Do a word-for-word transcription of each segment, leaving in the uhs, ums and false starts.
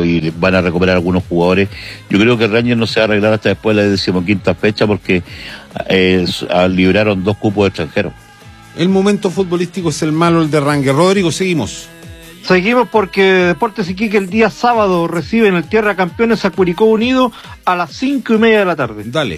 técnico y van a recuperar algunos jugadores. Yo creo que Rangers no se va a arreglar hasta después de la decimoquinta fecha porque eh, libraron dos cupos extranjeros. El momento futbolístico es el malo, el de Rangers. Rodrigo, seguimos. Seguimos porque Deportes Iquique el día sábado recibe en el Tierra Campeones a Curicó Unido a las cinco y media de la tarde. Dale.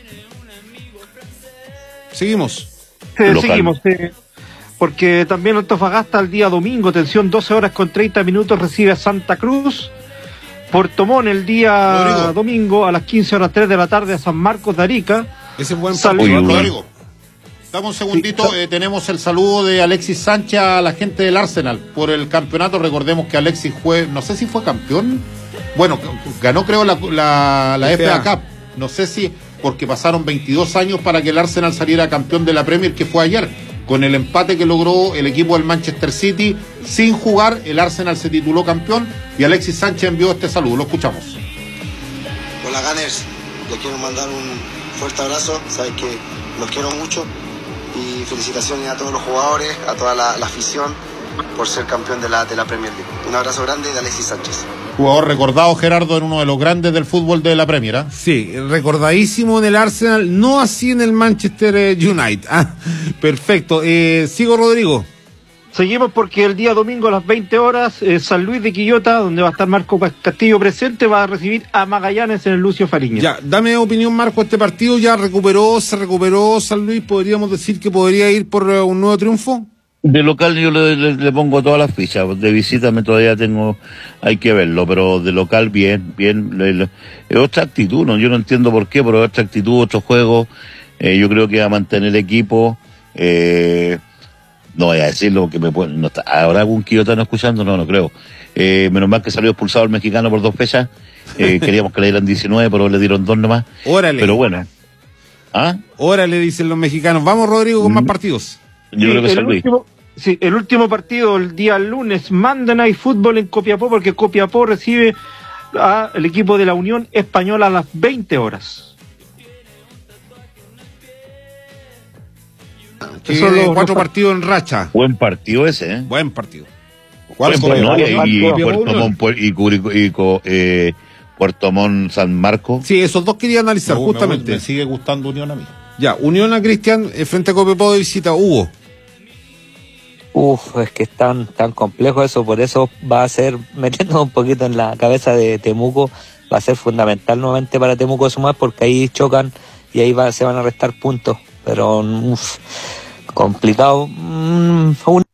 Seguimos. Sí, seguimos, sí. Porque también Antofagasta el día domingo, tensión doce horas con treinta minutos, recibe a Santa Cruz. Puerto Montt el día Rodrigo. Domingo a las quince horas tres de la tarde a San Marcos de Arica. Ese es buen partido, Rodrigo. Dame un segundito, sí. eh, tenemos el saludo de Alexis Sánchez a la gente del Arsenal por el campeonato. Recordemos que Alexis fue, no sé si fue campeón, bueno, ganó creo la, la, la F A Cup, no sé si, porque pasaron veintidós años para que el Arsenal saliera campeón de la Premier, que fue ayer. Con el empate que logró el equipo del Manchester City, sin jugar, el Arsenal se tituló campeón y Alexis Sánchez envió este saludo. Lo escuchamos. Hola Gunners, les quiero mandar un fuerte abrazo, sabes que los quiero mucho y felicitaciones a todos los jugadores, a toda la, la afición por ser campeón de la, de la Premier League. Un abrazo grande de Alexis Sánchez. Jugador recordado, Gerardo, en uno de los grandes del fútbol de la Premier, ¿eh? Sí, recordadísimo en el Arsenal, no así en el Manchester United. Ah, perfecto. Eh, sigo, Rodrigo. Seguimos porque el día domingo a las veinte horas, eh, San Luis de Quillota, donde va a estar Marco Castillo presente, va a recibir a Magallanes en el Lucio Fariña. Ya, dame opinión, Marco, este partido ya recuperó, se recuperó San Luis, ¿podríamos decir que podría ir por uh, un nuevo triunfo? De local yo le, le, le pongo todas las fichas, de visita me todavía tengo, hay que verlo, pero de local bien, bien, le, le, es otra actitud, ¿no? Yo no entiendo por qué, pero otra actitud, otro juego, eh, yo creo que va a mantener el equipo, eh, no voy a decirlo porque me pueden, no está, ¿habrá algún quillotano escuchando? No, no creo, eh, menos mal que salió expulsado el mexicano por dos fechas, eh, queríamos que le dieran diecinueve, pero le dieron dos nomás, órale, pero bueno, ¿ah? Órale, dicen los mexicanos, vamos Rodrigo con mm. más partidos. Yo sí, creo que San Luis. Último, sí, el último partido el día lunes, Monday Night Football en Copiapó, porque Copiapó recibe al equipo de la Unión Española a las veinte horas. Que son los cuatro partidos en racha. Buen partido ese, ¿eh? Buen partido. ¿Cuál es no, y, y, y Puerto Montt y, y, y eh, Puerto Montt San Marcos? Sí, esos dos quería analizar, no, justamente. Me, me sigue gustando Unión a mí. Ya, Unión a Cristian eh, frente a Copiapó de visita. Hugo. Uf, es que es tan, tan complejo eso, por eso va a ser, metiendo un poquito en la cabeza de Temuco, va a ser fundamental nuevamente para Temuco sumar, porque ahí chocan y ahí va, se van a restar puntos, pero uf, complicado. Mm, un